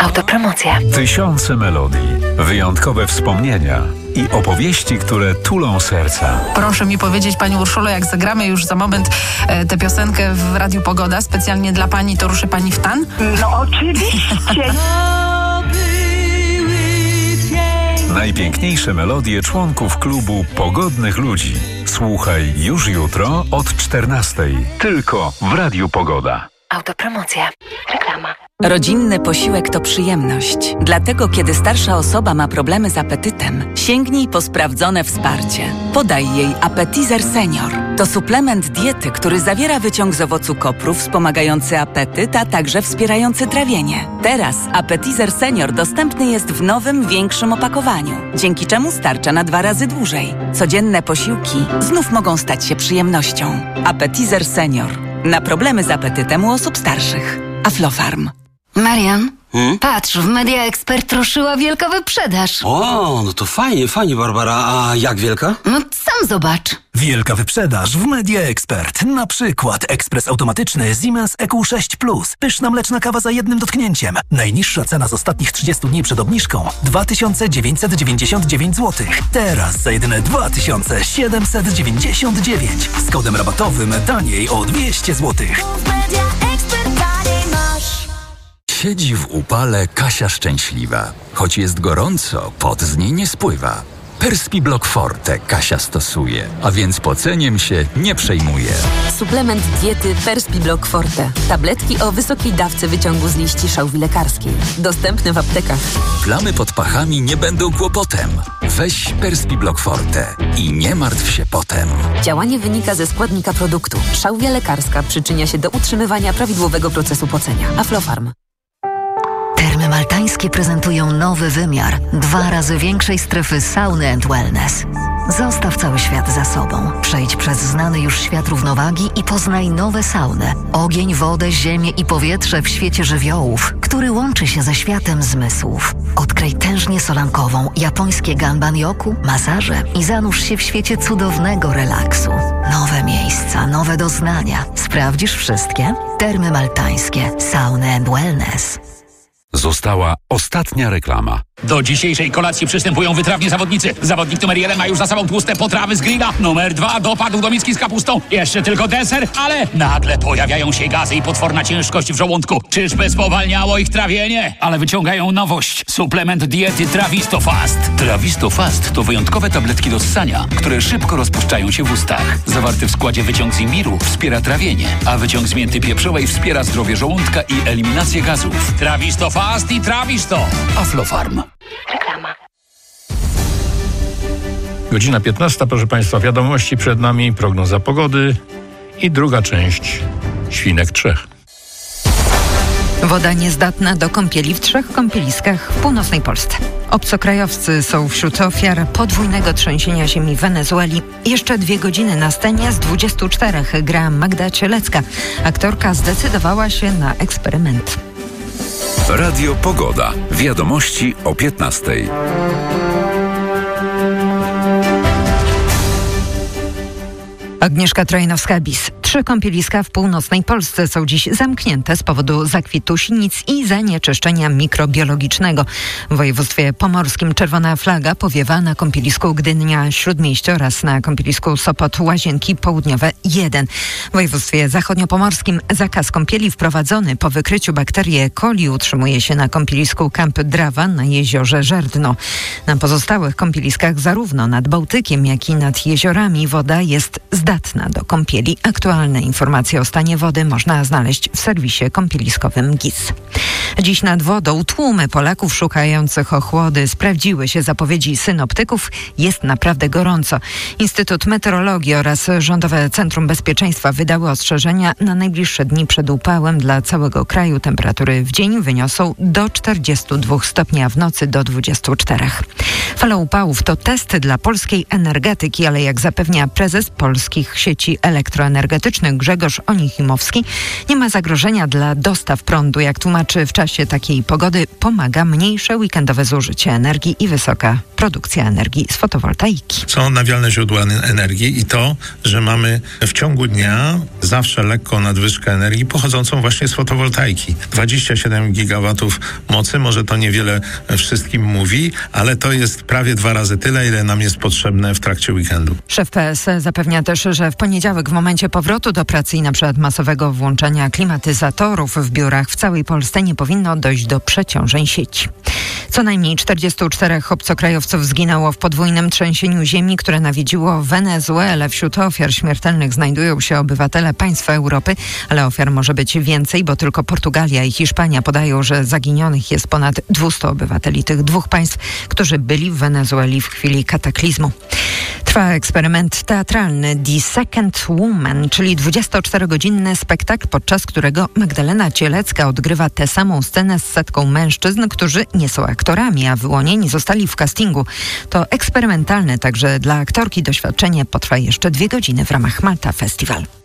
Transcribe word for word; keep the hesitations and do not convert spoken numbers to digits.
Autopromocja. Tysiące melodii, wyjątkowe wspomnienia i opowieści, które tulą serca. Proszę mi powiedzieć, pani Urszulo, jak zagramy już za moment e, tę piosenkę w Radiu Pogoda, specjalnie dla pani, to ruszy pani w tan? No oczywiście. Najpiękniejsze melodie członków klubu Pogodnych Ludzi. Słuchaj już jutro od czternastej. Tylko w Radiu Pogoda. Autopromocja. Reklama. Rodzinny posiłek to przyjemność. Dlatego, kiedy starsza osoba ma problemy z apetytem, sięgnij po sprawdzone wsparcie. Podaj jej Appetizer Senior. To suplement diety, który zawiera wyciąg z owocu kopru wspomagający apetyt, a także wspierający trawienie. Teraz Appetizer Senior dostępny jest w nowym, większym opakowaniu, dzięki czemu starcza na dwa razy dłużej. Codzienne posiłki znów mogą stać się przyjemnością. Appetizer Senior. Na problemy z apetytem u osób starszych. Aflofarm. Marian, Hmm? patrz, w Media Expert ruszyła wielka wyprzedaż. O, no to fajnie, fajnie, Barbara. A jak wielka? No sam zobacz. Wielka wyprzedaż w Media Expert. Na przykład ekspres automatyczny Siemens E Q sześć plus. Pyszna mleczna kawa za jednym dotknięciem. Najniższa cena z ostatnich trzydziestu dni przed obniżką dwa tysiące dziewięćset dziewięćdziesiąt dziewięć złotych. Teraz za jedyne dwa tysiące siedemset dziewięćdziesiąt dziewięć. Z kodem rabatowym taniej o dwieście złotych. Siedzi w upale Kasia szczęśliwa. Choć jest gorąco, pot z niej nie spływa. Perspiblock Forte Kasia stosuje, a więc poceniem się nie przejmuje. Suplement diety Perspiblock Forte. Tabletki o wysokiej dawce wyciągu z liści szałwi lekarskiej. Dostępne w aptekach. Plamy pod pachami nie będą kłopotem. Weź Perspiblock Forte i nie martw się potem. Działanie wynika ze składnika produktu. Szałwia lekarska przyczynia się do utrzymywania prawidłowego procesu pocenia. Aflofarm. Termy Maltańskie prezentują nowy wymiar, dwa razy większej strefy sauny and wellness. Zostaw cały świat za sobą. Przejdź przez znany już świat równowagi i poznaj nowe sauny. Ogień, wodę, ziemię i powietrze w świecie żywiołów, który łączy się ze światem zmysłów. Odkryj tężnię solankową, japońskie ganban-yoku, masaże i zanurz się w świecie cudownego relaksu. Nowe miejsca, nowe doznania. Sprawdzisz wszystkie? Termy Maltańskie. Sauny and wellness. Została ostatnia reklama. Do dzisiejszej kolacji przystępują wytrawni zawodnicy. Zawodnik numer jeden ma już za sobą tłuste potrawy z grilla. Numer dwa dopadł do miski z kapustą. Jeszcze tylko deser, ale nagle pojawiają się gazy i potworna ciężkość w żołądku. Czyżby spowalniało ich trawienie? Ale wyciągają nowość. Suplement diety Trawisto Fast. Trawisto Fast to wyjątkowe tabletki do ssania, które szybko rozpuszczają się w ustach. Zawarty w składzie wyciąg z imbiru wspiera trawienie, a wyciąg z mięty pieprzowej wspiera zdrowie żołądka i eliminację gazów. Trawisto Fast i Trawisto. Aflofarm. Reklama. Godzina piętnasta, proszę Państwa, wiadomości przed nami, prognoza pogody i druga część Świnek trzech. Woda niezdatna do kąpieli w trzech kąpieliskach w północnej Polsce. Obcokrajowcy są wśród ofiar podwójnego trzęsienia ziemi w Wenezueli. Jeszcze dwie godziny na scenie z dwudziestu czterech gra Magda Cielecka. Aktorka zdecydowała się na eksperyment. Radio Pogoda. Wiadomości o piętnastej. Agnieszka Trojnowska-Bis. Trzy kąpieliska w północnej Polsce są dziś zamknięte z powodu zakwitu sinic i zanieczyszczenia mikrobiologicznego. W województwie pomorskim czerwona flaga powiewa na kąpielisku Gdynia-Śródmieście oraz na kąpielisku Sopot-Łazienki Południowe jeden. W województwie zachodniopomorskim zakaz kąpieli wprowadzony po wykryciu bakterii E. coli utrzymuje się na kąpielisku Kamp Drawa na jeziorze Żerdno. Na pozostałych kąpieliskach zarówno nad Bałtykiem, jak i nad jeziorami woda jest zdatna do kąpieli. Aktualnie informacje o stanie wody można znaleźć w serwisie kąpieliskowym G I S. Dziś nad wodą tłumy Polaków szukających ochłody. Sprawdziły się zapowiedzi synoptyków. Jest naprawdę gorąco. Instytut Meteorologii oraz Rządowe Centrum Bezpieczeństwa wydały ostrzeżenia na najbliższe dni przed upałem dla całego kraju. Temperatury w dzień wyniosą do czterdziestu dwóch stopni, a w nocy do dwudziestu czterech. Fala upałów to test dla polskiej energetyki, ale jak zapewnia prezes polskich sieci elektroenergetycznych Grzegorz Onichimowski, nie ma zagrożenia dla dostaw prądu. Jak tłumaczy w czasie czasie takiej pogody pomaga mniejsze weekendowe zużycie energii i wysoka produkcja energii z fotowoltaiki. Są odnawialne źródła energii i to, że mamy w ciągu dnia zawsze lekką nadwyżkę energii pochodzącą właśnie z fotowoltaiki. dwadzieścia siedem gigawatów mocy, może to niewiele wszystkim mówi, ale to jest prawie dwa razy tyle, ile nam jest potrzebne w trakcie weekendu. Szef P S E zapewnia też, że w poniedziałek w momencie powrotu do pracy i na przykład masowego włączania klimatyzatorów w biurach w całej Polsce nie powinno dojść do przeciążeń sieci. Co najmniej czterdziestu czterech obcokrajowców zginęło w podwójnym trzęsieniu ziemi, które nawiedziło Wenezuelę. Wśród ofiar śmiertelnych znajdują się obywatele państw Europy, ale ofiar może być więcej, bo tylko Portugalia i Hiszpania podają, że zaginionych jest ponad dwieście obywateli tych dwóch państw, którzy byli w Wenezueli w chwili kataklizmu. Trwa eksperyment teatralny The Second Woman, czyli dwudziestoczterogodzinny spektakl, podczas którego Magdalena Cielecka odgrywa tę samą scenę z setką mężczyzn, którzy nie są aktorami, a wyłonieni zostali w castingu. To eksperymentalne także dla aktorki doświadczenie potrwa jeszcze dwie godziny w ramach Malta Festival.